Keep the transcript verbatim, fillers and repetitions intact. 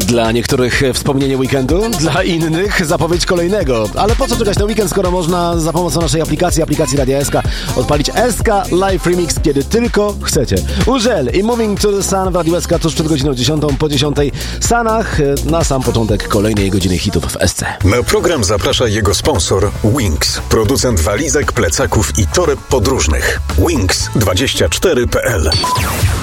Dla niektórych wspomnienie weekendu, dla innych zapowiedź kolejnego. Ale po co czekać na weekend, skoro można za pomocą naszej aplikacji, aplikacji Radia S K, odpalić S K Live Remix, kiedy tylko chcecie. Użel i Moving to the Sun w Radiu S K tuż przed godziną dziesiątą, po dziesiątej. Sanach na sam początek kolejnej godziny hitów w S C. Na program zaprasza jego sponsor Wings, producent walizek, plecaków i toreb podróżnych. Wings dwadzieścia cztery kropka p l